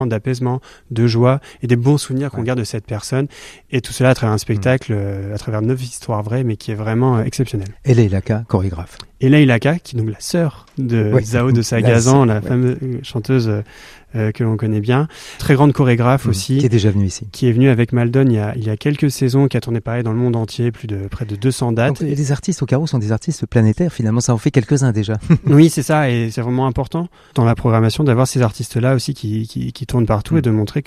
d'apaisement, de joie et des bons souvenirs qu'on garde de cette personne. Et tout cela à travers un spectacle, à travers 9 histoires vraies, mais qui est vraiment exceptionnel. Et Leïla Ka, chorégraphe. Et Leïla Ka, qui est donc la sœur de Zao de Sagazan, la fameuse chanteuse que l'on connaît bien. Très grande chorégraphe aussi. Qui est déjà venue ici. Qui est venue avec Maldon il y a quelques saisons, qui a tourné pareil dans le monde entier, près de 200 dates. Donc, les artistes au carreau sont des artistes planétaires, finalement, ça en fait quelques-uns déjà. Oui, c'est ça, et c'est vraiment important dans la programmation d'avoir ces artistes-là aussi qui tournent partout et de montrer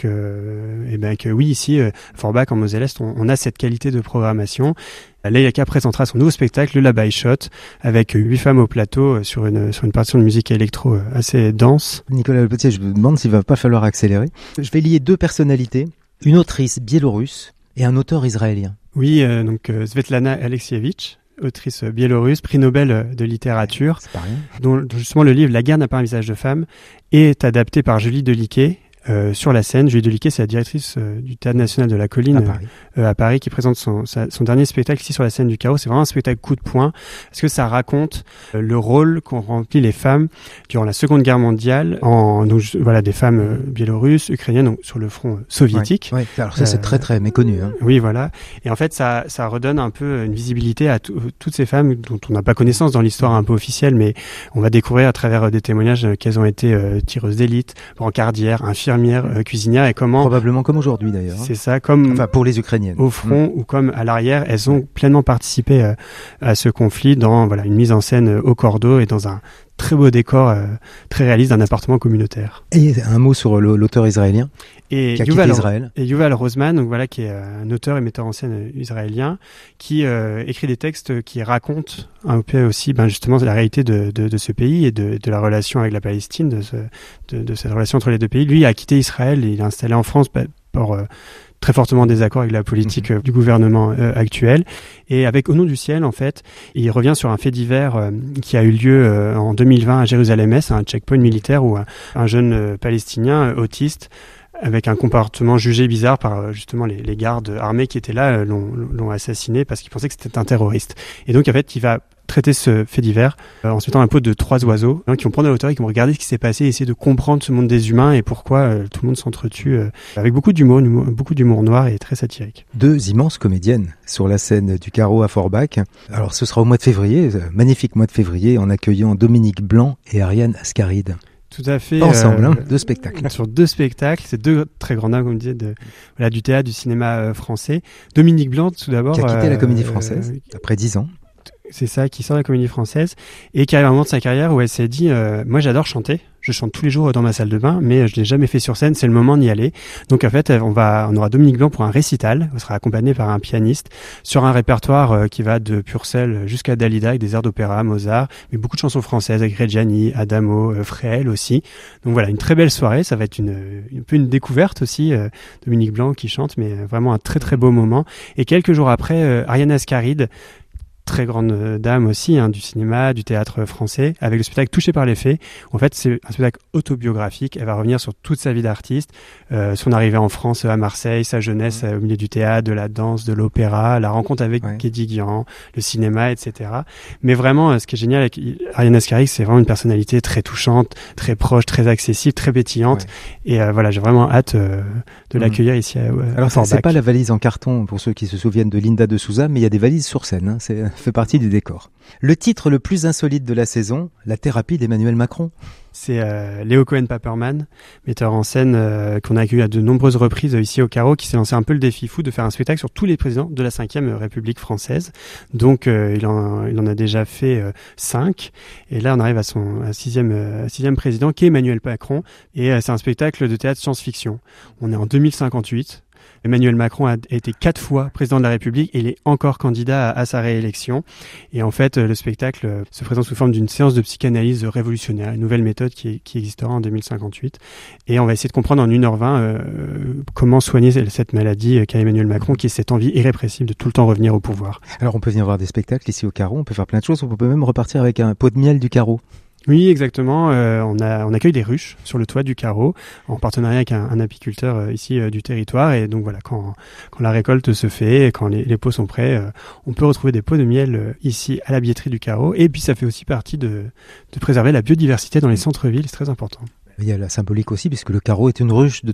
que oui, ici, à Forbach, en Moselle-Est, on a cette qualité de programmation. Leïla Ka présentera son nouveau spectacle, le Labai Shot, avec 8 femmes au plateau sur une partition de musique électro assez dense. Nicolas Lepotier, je me demande s'il va pas falloir accélérer. Je vais lier 2 personnalités, une autrice biélorusse et un auteur israélien. Oui, donc Svetlana Alexievitch, autrice biélorusse, prix Nobel de littérature, dont justement le livre « La guerre n'a pas un visage de femme » est adapté par Julie Deliquet, sur la scène. Julie Deliquet, c'est la directrice du Théâtre National de la Colline à Paris, qui présente son dernier spectacle ici sur la scène du Carreau. C'est vraiment un spectacle coup de poing, parce que ça raconte le rôle qu'ont rempli les femmes durant la Seconde Guerre mondiale, des femmes biélorusses, ukrainiennes, donc sur le front soviétique. Ouais. Alors ça, c'est très très méconnu. Hein. Oui, voilà. Et en fait, ça redonne un peu une visibilité à toutes ces femmes dont on n'a pas connaissance dans l'histoire un peu officielle, mais on va découvrir à travers des témoignages qu'elles ont été tireuses d'élite, brancardières, infirmières, cuisinières, et comment... Probablement comme aujourd'hui d'ailleurs. C'est ça, comme pour les Ukrainiennes. Au front ou comme à l'arrière, elles ont pleinement participé à ce conflit dans une mise en scène au cordeau et dans un très beau décor très réaliste d'un appartement communautaire. Et un mot sur l'auteur israélien qui a quitté Israël. Et Yuval Rosman, qui est un auteur et metteur en scène israélien, qui écrit des textes qui racontent un peu aussi justement la réalité de ce pays et de la relation avec la Palestine, de cette relation entre les deux pays. Lui a quitté Israël et il est installé en France pour très fortement désaccord avec la politique du gouvernement actuel. Et avec Au nom du ciel, en fait, il revient sur un fait divers qui a eu lieu en 2020 à Jérusalem-Est, un checkpoint militaire où un jeune Palestinien autiste, avec un comportement jugé bizarre par justement les gardes armés qui étaient là, l'ont assassiné parce qu'ils pensaient que c'était un terroriste. Et donc, en fait, il va traiter ce fait divers en se mettant à la peau de 3 oiseaux qui vont prendre la hauteur et qui vont regarder ce qui s'est passé et essayer de comprendre ce monde des humains et pourquoi tout le monde s'entretue avec beaucoup d'humour noir et très satirique. 2 immenses comédiennes sur la scène du Carreau à Forbach. Alors ce sera au mois de février, magnifique mois de février, en accueillant Dominique Blanc et Ariane Ascaride. Tout à fait. Ensemble, 2 spectacles. Sur 2 spectacles, c'est 2 très grands dames, comme je disais, du théâtre, du cinéma français. Dominique Blanc, tout d'abord. Qui a quitté la Comédie Française après 10 ans. C'est ça, qui sort de la Comédie Française et qui arrive à un moment de sa carrière où elle s'est dit moi j'adore chanter, je chante tous les jours dans ma salle de bain, mais je l'ai jamais fait sur scène, c'est le moment d'y aller. Donc en fait on aura Dominique Blanc pour un récital, elle sera accompagnée par un pianiste sur un répertoire qui va de Purcell jusqu'à Dalida, avec des airs d'opéra, Mozart, mais beaucoup de chansons françaises avec Reggiani, Adamo, Fréhel aussi. Donc voilà, une très belle soirée, ça va être un peu une découverte aussi, Dominique Blanc qui chante, mais vraiment un très très beau moment. Et quelques jours après, Ariane Ascaride, très grande dame aussi du cinéma, du théâtre français, avec le spectacle Touché par les faits. En fait, c'est un spectacle autobiographique. Elle va revenir sur toute sa vie d'artiste, son arrivée en France à Marseille, sa jeunesse au milieu du théâtre, de la danse, de l'opéra, la rencontre avec Guédiguian, le cinéma, etc. Mais vraiment, ce qui est génial avec Ariane Ascaride, c'est vraiment une personnalité très touchante, très proche, très accessible, très pétillante. Et j'ai vraiment hâte de l'accueillir ici à Alors, Forbach. C'est pas la valise en carton pour ceux qui se souviennent de Linda de Souza, mais il y a des valises sur scène. C'est fait partie du décor. Le titre le plus insolite de la saison, la thérapie d'Emmanuel Macron. C'est Léo Cohen-Paperman, metteur en scène qu'on a accueilli à de nombreuses reprises ici au Carreau, qui s'est lancé un peu le défi fou de faire un spectacle sur tous les présidents de la 5e République française. Donc il en a déjà fait 5. Et là, on arrive à son sixième président, qui est Emmanuel Macron. Et c'est un spectacle de théâtre science-fiction. On est en 2058. Emmanuel Macron a été 4 fois président de la République et il est encore candidat à sa réélection. Et en fait, le spectacle se présente sous forme d'une séance de psychanalyse révolutionnaire, une nouvelle méthode qui existera en 2058. Et on va essayer de comprendre en 1h20 comment soigner cette maladie qu'a Emmanuel Macron, qui est cette envie irrépressible de tout le temps revenir au pouvoir. Alors on peut venir voir des spectacles ici au Carreau, on peut faire plein de choses, on peut même repartir avec un pot de miel du Carreau. Oui, exactement. On accueille des ruches sur le toit du Carreau en partenariat avec un apiculteur ici du territoire. Et donc voilà, quand la récolte se fait, quand les pots sont prêts, on peut retrouver des pots de miel ici à la billetterie du Carreau. Et puis ça fait aussi partie de préserver la biodiversité dans les centres-villes, c'est très important. Il y a la symbolique aussi, puisque le carreau est une ruche de